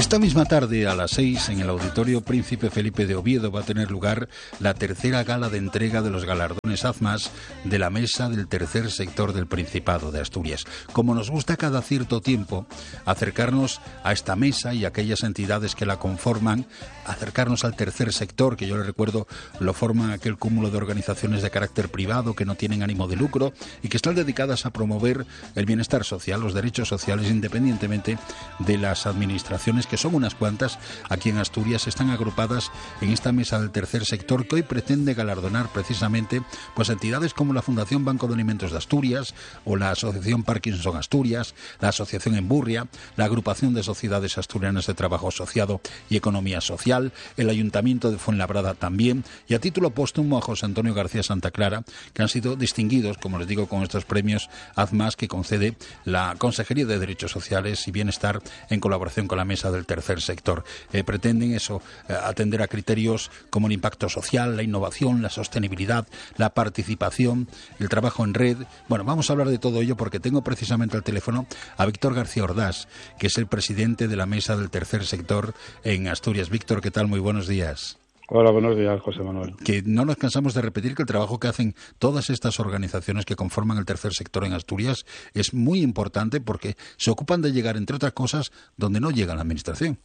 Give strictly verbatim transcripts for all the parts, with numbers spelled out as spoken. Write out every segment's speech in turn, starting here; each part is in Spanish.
Esta misma tarde, a las seis, en el Auditorio Príncipe Felipe de Oviedo, va a tener lugar la tercera gala de entrega de los galardones AZMAS de la Mesa del Tercer Sector del Principado de Asturias. Como nos gusta cada cierto tiempo acercarnos a esta mesa y a aquellas entidades que la conforman, acercarnos al tercer sector, que yo le recuerdo lo forma aquel cúmulo de organizaciones de carácter privado que no tienen ánimo de lucro y que están dedicadas a promover el bienestar social, los derechos sociales, independientemente de las administraciones, que son unas cuantas aquí en Asturias, están agrupadas en esta mesa del tercer sector, que hoy pretende galardonar precisamente pues entidades como la Fundación Banco de Alimentos de Asturias o la Asociación Parkinson Asturias, la Asociación Emburria, la Agrupación de Sociedades Asturianas de Trabajo Asociado y Economía Social, el Ayuntamiento de Fuenlabrada también, y a título póstumo a José Antonio García Santaclara, que han sido distinguidos, como les digo, con estos premios AZMAS que concede la Consejería de Derechos Sociales y Bienestar en colaboración con la Mesa del Tercer Sector. Eh, pretenden eso, eh, atender a criterios como el impacto social, la innovación, la sostenibilidad, la participación, el trabajo en red. Bueno, vamos a hablar de todo ello porque tengo precisamente al teléfono a Víctor García Ordás, que es el presidente de la Mesa del Tercer Sector en Asturias. Víctor, ¿qué tal? Muy buenos días. Hola, buenos días, José Manuel. Que no nos cansamos de repetir que el trabajo que hacen todas estas organizaciones que conforman el tercer sector en Asturias es muy importante porque se ocupan de llegar, entre otras cosas, donde no llega la administración.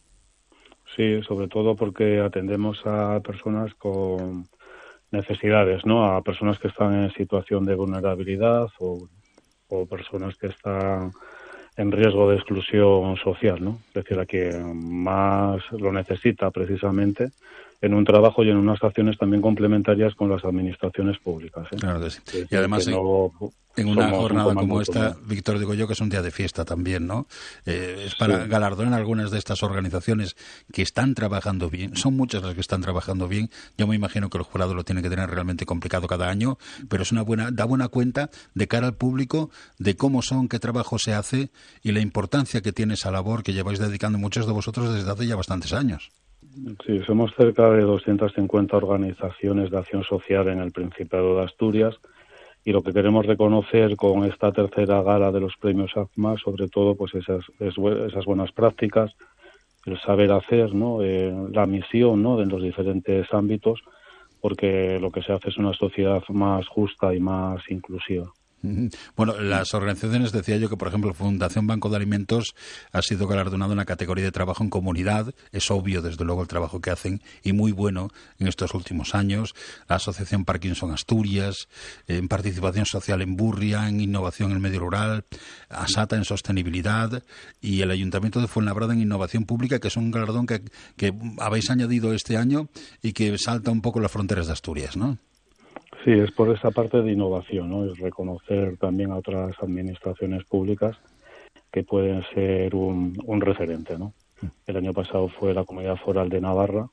Sí, sobre todo porque atendemos a personas con necesidades, ¿no? A personas que están en situación de vulnerabilidad o, o personas que están en riesgo de exclusión social, ¿no? Es decir, a quien más lo necesita precisamente en un trabajo y en unas acciones también complementarias con las administraciones públicas, ¿eh? Claro que sí. Es Y además en, no en una jornada un como esta, común. Víctor, digo yo que es un día de fiesta también, ¿no? Eh, es para sí. galardonar algunas de estas organizaciones que están trabajando bien. Son muchas las que están trabajando bien. Yo me imagino que el jurado lo tiene que tener realmente complicado cada año, pero es una buena, da buena cuenta de cara al público de cómo son, qué trabajo se hace y la importancia que tiene esa labor que lleváis dedicando muchos de vosotros desde hace ya bastantes años. Sí, somos cerca de doscientas cincuenta organizaciones de acción social en el Principado de Asturias y lo que queremos reconocer con esta tercera gala de los premios AZMAS, sobre todo, pues esas, esas buenas prácticas, el saber hacer, ¿no? Eh, la misión, ¿no? En los diferentes ámbitos, porque lo que se hace es una sociedad más justa y más inclusiva. Bueno, las organizaciones, decía yo que, por ejemplo, Fundación Banco de Alimentos ha sido galardonado en la categoría de trabajo en comunidad. Es obvio, desde luego, el trabajo que hacen y muy bueno en estos últimos años. La Asociación Parkinson Asturias, en participación social en Burria, en innovación en el medio rural, ASATA en sostenibilidad y el Ayuntamiento de Fuenlabrada en innovación pública, que es un galardón que, que habéis añadido este año y que salta un poco las fronteras de Asturias, ¿no? Sí, es por esa parte de innovación, ¿no? Es reconocer también a otras administraciones públicas que pueden ser un, un referente, ¿no? El año pasado fue la Comunidad Foral de Navarra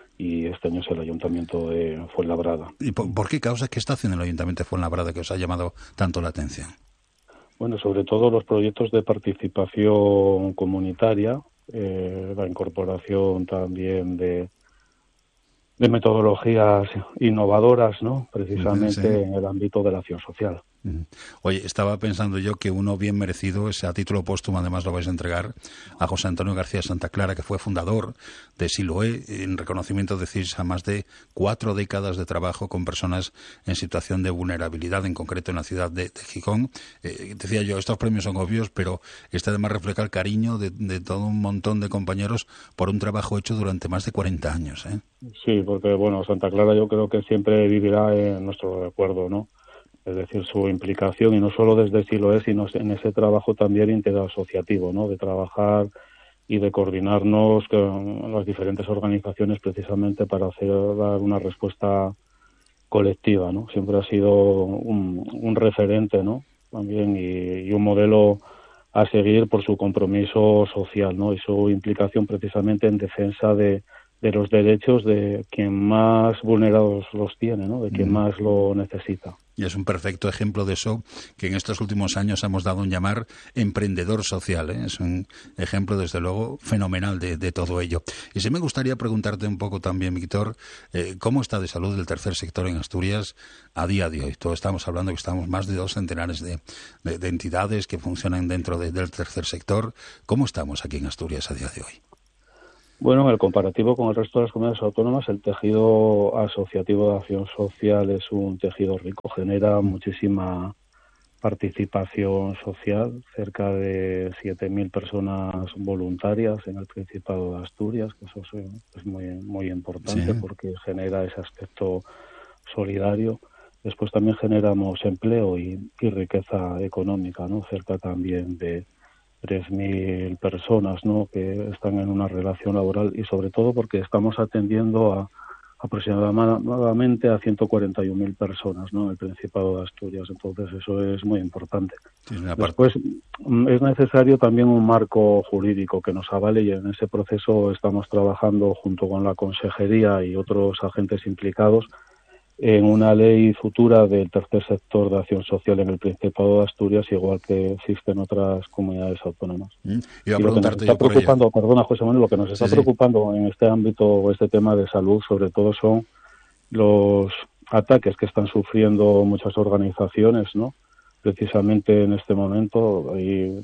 y este año es el Ayuntamiento de Fuenlabrada. ¿Y por, por qué causa? ¿Qué está haciendo el Ayuntamiento de Fuenlabrada que os ha llamado tanto la atención? Bueno, sobre todo los proyectos de participación comunitaria, eh, la incorporación también de de metodologías innovadoras, ¿no? Precisamente sí. En el ámbito de la acción social. Oye, estaba pensando yo que uno bien merecido, ese a título póstumo además lo vais a entregar a José Antonio García Santaclara, que fue fundador de Siloé, en reconocimiento de decir, a más de cuatro décadas de trabajo con personas en situación de vulnerabilidad, en concreto en la ciudad de, de Gijón. Eh, decía yo, estos premios son obvios, pero este además refleja el cariño de, de todo un montón de compañeros por un trabajo hecho durante más de cuarenta años, ¿eh? Sí, porque bueno, Santaclara yo creo que siempre vivirá en nuestro recuerdo, ¿no? Es decir, su implicación, y no solo desde Siloé, sino en ese trabajo también interasociativo, ¿no? De trabajar y de coordinarnos con las diferentes organizaciones precisamente para hacer dar una respuesta colectiva, ¿no? Siempre ha sido un, un referente, ¿no? También y, y un modelo a seguir por su compromiso social, ¿no? Y su implicación precisamente en defensa de de los derechos de quien más vulnerados los tiene, ¿no? De quien más lo necesita. Y es un perfecto ejemplo de eso que en estos últimos años hemos dado un llamar emprendedor social, ¿eh? Es un ejemplo, desde luego, fenomenal de, de todo ello. Y sí me gustaría preguntarte un poco también, Víctor, eh, ¿cómo está de salud el tercer sector en Asturias a día de hoy? Todos estamos hablando que estamos más de dos centenares de, de, de entidades que funcionan dentro de, del tercer sector. ¿Cómo estamos aquí en Asturias a día de hoy? Bueno, en el comparativo con el resto de las comunidades autónomas, el tejido asociativo de acción social es un tejido rico, genera muchísima participación social, cerca de siete mil personas voluntarias en el Principado de Asturias, que eso es muy, muy importante, sí, porque genera ese aspecto solidario. Después también generamos empleo y, y riqueza económica, ¿no? Cerca también de tres mil personas, ¿no?, que están en una relación laboral, y sobre todo porque estamos atendiendo a aproximadamente a ciento cuarenta y un mil personas, ¿no?, en el Principado de Asturias. Entonces eso es muy importante. Sí, después es necesario también un marco jurídico que nos avale, y en ese proceso estamos trabajando junto con la Consejería y otros agentes implicados en una ley futura del tercer sector de acción social en el Principado de Asturias, igual que existen otras comunidades autónomas. Mm, y lo que nos está preocupando, perdona José Manuel, lo que nos está sí, preocupando sí. en este ámbito o este tema de salud, sobre todo, son los ataques que están sufriendo muchas organizaciones, ¿no? Precisamente en este momento hay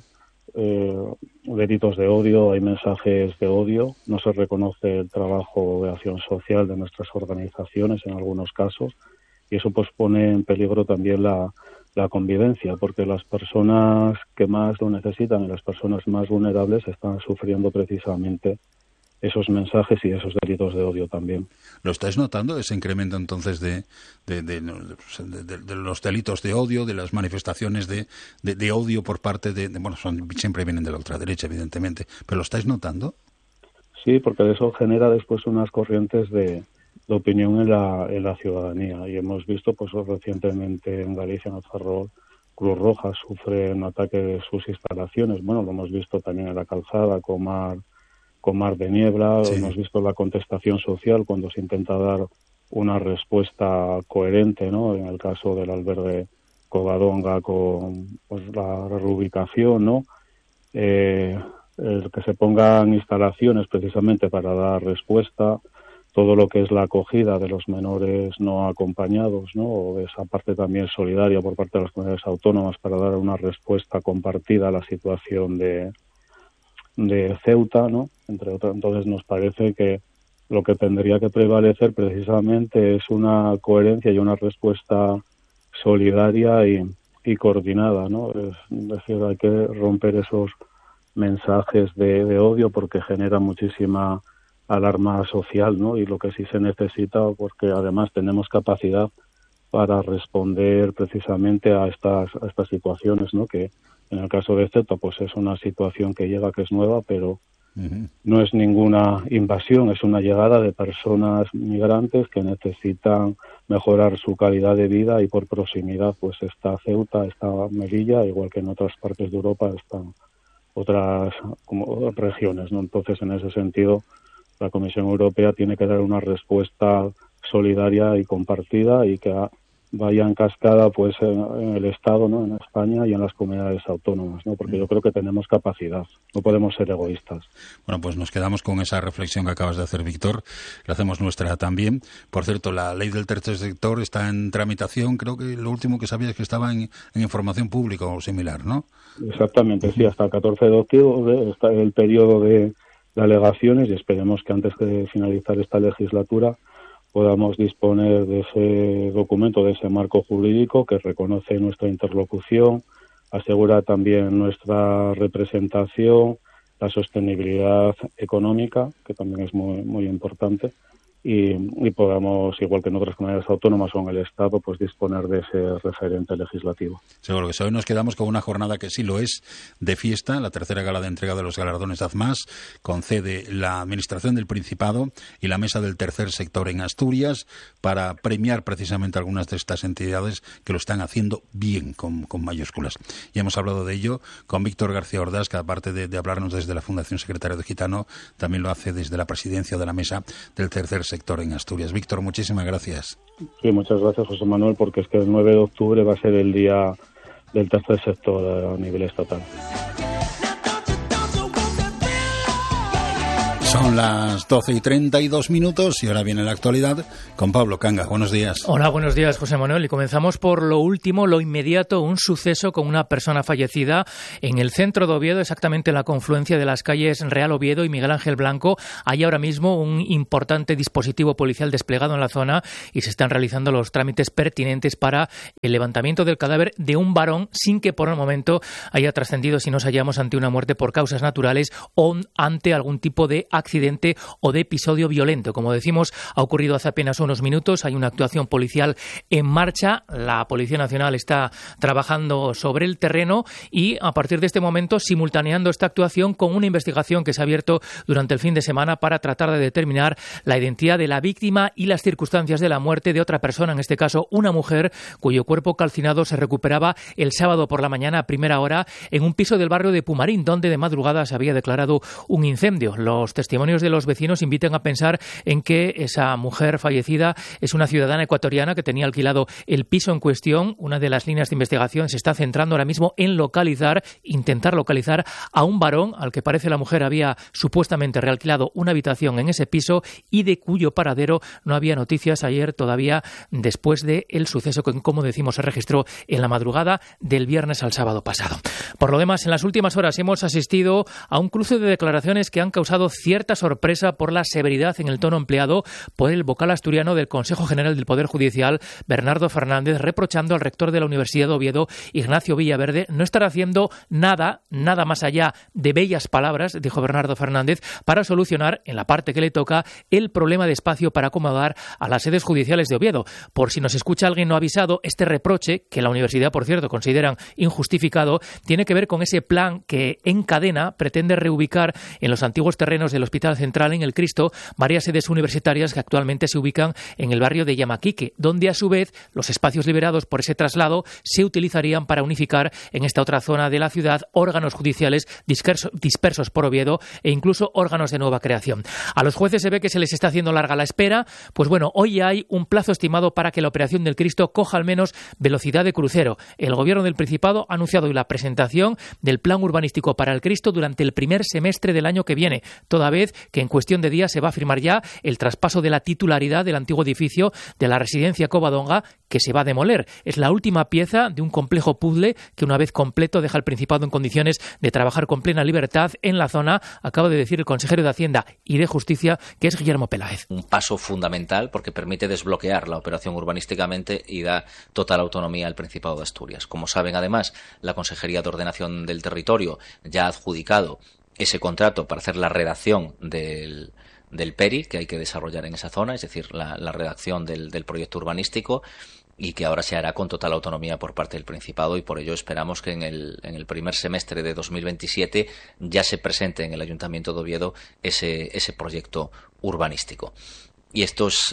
eh, delitos de odio, hay mensajes de odio, no se reconoce el trabajo de acción social de nuestras organizaciones en algunos casos, y eso pues pone en peligro también la, la convivencia, porque las personas que más lo necesitan y las personas más vulnerables están sufriendo precisamente esos mensajes y esos delitos de odio también. ¿Lo estáis notando, ese incremento entonces de, de, de, de, de, de los delitos de odio, de las manifestaciones de, de, de odio por parte de, de bueno, son, siempre vienen de la ultraderecha, evidentemente, pero lo estáis notando? Sí, porque eso genera después unas corrientes de, de opinión en la, en la ciudadanía, y hemos visto pues recientemente en Galicia, en Ferrol, Cruz Roja sufre un ataque de sus instalaciones. Bueno, lo hemos visto también en la Calzada, Comar, con Mar de Niebla, sí. Hemos visto la contestación social cuando se intenta dar una respuesta coherente, ¿no? En el caso del albergue Covadonga con pues, la reubicación, ¿no? Eh, el que se pongan instalaciones precisamente para dar respuesta, todo lo que es la acogida de los menores no acompañados, ¿no? O esa parte también solidaria por parte de las comunidades autónomas para dar una respuesta compartida a la situación de de Ceuta, ¿no?, entre otras. Entonces nos parece que lo que tendría que prevalecer precisamente es una coherencia y una respuesta solidaria y, y coordinada, ¿no? Es decir, hay que romper esos mensajes de, de odio, porque genera muchísima alarma social, ¿no? Y lo que sí se necesita, porque además tenemos capacidad para responder precisamente a estas a estas situaciones, ¿no?, que en el caso de Ceuta pues es una situación que llega, que es nueva, pero uh-huh. no es ninguna invasión, es una llegada de personas migrantes que necesitan mejorar su calidad de vida, y por proximidad pues está Ceuta, está Melilla, igual que en otras partes de Europa están otras como regiones, ¿no? Entonces, en ese sentido, la Comisión Europea tiene que dar una respuesta solidaria y compartida, y que vaya en cascada pues en, en el Estado, ¿no?, en España y en las comunidades autónomas, ¿no?, porque yo creo que tenemos capacidad, no podemos ser egoístas. Bueno, pues nos quedamos con esa reflexión que acabas de hacer, Víctor, la hacemos nuestra también. Por cierto, la ley del tercer sector está en tramitación, creo que lo último que sabía es que estaba en, en información pública o similar, ¿no? Exactamente, sí, hasta el catorce de octubre está el periodo de, de alegaciones, y esperemos que antes de finalizar esta legislatura podamos disponer de ese documento, de ese marco jurídico que reconoce nuestra interlocución, asegura también nuestra representación, la sostenibilidad económica, que también es muy muy importante, y, y podamos, igual que en otras comunidades autónomas o en el Estado, pues disponer de ese referente legislativo. Seguro que hoy nos quedamos con una jornada que sí lo es, de fiesta, la tercera gala de entrega de los galardones AZMAS, concede la Administración del Principado y la Mesa del Tercer Sector en Asturias, para premiar precisamente algunas de estas entidades que lo están haciendo bien, con, con mayúsculas. Y hemos hablado de ello con Víctor García Ordaz, que aparte de, de hablarnos desde la Fundación Secretario de Gitano, también lo hace desde la presidencia de la Mesa del Tercer Sector en Asturias. Víctor, muchísimas gracias. Sí, muchas gracias, José Manuel, porque es que el nueve de octubre va a ser el día del tercer sector a nivel estatal. Son las doce y treinta y dos minutos y ahora viene la actualidad con Pablo Cangas. Buenos días. Hola, buenos días, José Manuel. Y comenzamos por lo último, lo inmediato, un suceso con una persona fallecida en el centro de Oviedo, exactamente en la confluencia de las calles Real Oviedo y Miguel Ángel Blanco. Hay ahora mismo un importante dispositivo policial desplegado en la zona y se están realizando los trámites pertinentes para el levantamiento del cadáver de un varón sin que por el momento haya trascendido si nos hallamos ante una muerte por causas naturales o ante algún tipo de accidente o de episodio violento. Como decimos, ha ocurrido hace apenas unos minutos. Hay una actuación policial en marcha. La Policía Nacional está trabajando sobre el terreno y a partir de este momento simultaneando esta actuación con una investigación que se ha abierto durante el fin de semana para tratar de determinar la identidad de la víctima y las circunstancias de la muerte de otra persona, en este caso una mujer cuyo cuerpo calcinado se recuperaba el sábado por la mañana a primera hora en un piso del barrio de Pumarín, donde de madrugada se había declarado un incendio. Los testimonios de los vecinos invitan a pensar en que esa mujer fallecida es una ciudadana ecuatoriana que tenía alquilado el piso en cuestión. Una de las líneas de investigación se está centrando ahora mismo en localizar, intentar localizar a un varón al que parece la mujer había supuestamente realquilado una habitación en ese piso y de cuyo paradero no había noticias ayer todavía después del suceso que, como decimos, se registró en la madrugada del viernes al sábado pasado. Por lo demás, en las últimas horas hemos asistido a un cruce de declaraciones que han causado cierta sorpresa por la severidad en el tono empleado por el vocal asturiano del Consejo General del Poder Judicial, Bernardo Fernández, reprochando al rector de la Universidad de Oviedo, Ignacio Villaverde, no estar haciendo nada, nada más allá de bellas palabras, dijo Bernardo Fernández, para solucionar, en la parte que le toca, el problema de espacio para acomodar a las sedes judiciales de Oviedo. Por si nos escucha alguien no avisado, este reproche, que la universidad, por cierto, consideran injustificado, tiene que ver con ese plan que en cadena pretende reubicar en los antiguos terrenos del Hospital Central en el Cristo varias sedes universitarias que actualmente se ubican en el barrio de Yamaquique, donde a su vez los espacios liberados por ese traslado se utilizarían para unificar en esta otra zona de la ciudad órganos judiciales disperso, dispersos por Oviedo e incluso órganos de nueva creación. A los jueces se ve que se les está haciendo larga la espera. Pues bueno, hoy hay un plazo estimado para que la operación del Cristo coja al menos velocidad de crucero. El Gobierno del Principado ha anunciado hoy la presentación del plan urbanístico para el Cristo durante el primer semestre del año que viene, toda vez que en cuestión de días se va a firmar ya el traspaso de la titularidad del antiguo edificio de la residencia Covadonga, que se va a demoler. Es la última pieza de un complejo puzzle que, una vez completo, deja al Principado en condiciones de trabajar con plena libertad en la zona, acaba de decir el consejero de Hacienda y de Justicia, que es Guillermo Peláez. Un paso fundamental porque permite desbloquear la operación urbanísticamente y da total autonomía al Principado de Asturias. Como saben, además, la Consejería de Ordenación del Territorio ya ha adjudicado ese contrato para hacer la redacción del, del P E R I que hay que desarrollar en esa zona, es decir, la, la redacción del, del proyecto urbanístico, y que ahora se hará con total autonomía por parte del Principado, y por ello esperamos que en el, en el primer semestre de dos mil veintisiete ya se presente en el Ayuntamiento de Oviedo ese, ese proyecto urbanístico. Y esto es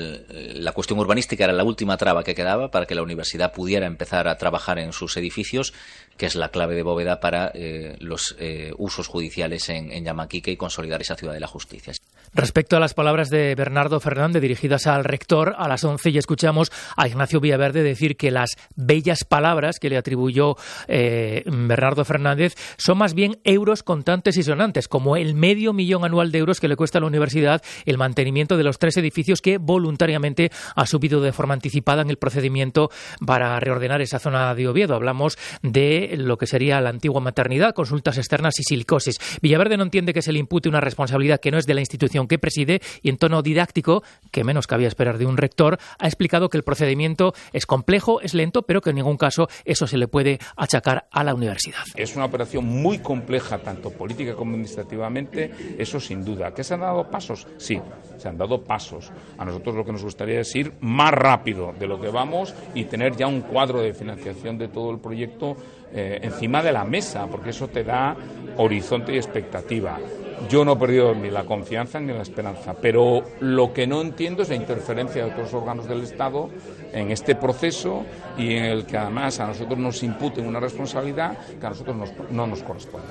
el, la cuestión urbanística era la última traba que quedaba para que la universidad pudiera empezar a trabajar en sus edificios, que es la clave de bóveda para eh, los eh, usos judiciales en, en Yamaquique y consolidar esa ciudad de la justicia. Respecto a las palabras de Bernardo Fernández dirigidas al rector, a las once ya escuchamos a Ignacio Villaverde decir que las bellas palabras que le atribuyó eh, Bernardo Fernández son más bien euros contantes y sonantes, como el medio millón anual de euros que le cuesta a la universidad el mantenimiento de los tres edificios que voluntariamente ha subido de forma anticipada en el procedimiento para reordenar esa zona de Oviedo. Hablamos de lo que sería la antigua maternidad, consultas externas y silicosis. Villaverde no entiende que se le impute una responsabilidad que no es de la institución que preside y en tono didáctico, que menos cabía esperar de un rector, ha explicado que el procedimiento es complejo, es lento, pero que en ningún caso eso se le puede achacar a la universidad. Es una operación muy compleja, tanto política como administrativamente, eso sin duda. ¿Que se han dado pasos? Sí, se han dado pasos. A nosotros lo que nos gustaría es ir más rápido de lo que vamos y tener ya un cuadro de financiación de todo el proyecto eh, encima de la mesa, porque eso te da horizonte y expectativa. Yo no he perdido ni la confianza ni la esperanza, pero lo que no entiendo es la interferencia de otros órganos del Estado en este proceso y en el que además a nosotros nos imputen una responsabilidad que a nosotros nos, no nos corresponde.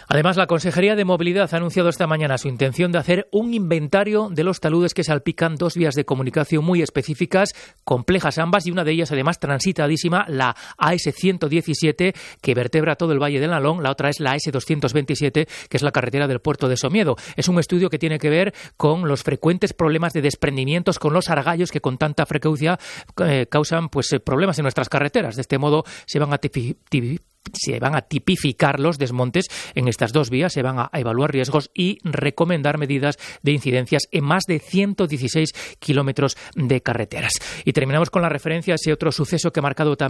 Además, la Consejería de Movilidad ha anunciado esta mañana su intención de hacer un inventario de los taludes que salpican dos vías de comunicación muy específicas, complejas ambas, y una de ellas además transitadísima, la A S ciento diecisiete, que vertebra todo el Valle del Nalón. La otra es la A S doscientos veintisiete, que es la carretera del puerto de Somiedo. Es un estudio que tiene que ver con los frecuentes problemas de desprendimientos con los argallos que con tanta frecuencia eh, causan pues problemas en nuestras carreteras. De este modo se van a tipificar Se van a tipificar los desmontes en estas dos vías, se van a evaluar riesgos y recomendar medidas de incidencias en más de ciento dieciséis kilómetros de carreteras. Y terminamos con la referencia a ese otro suceso que ha marcado también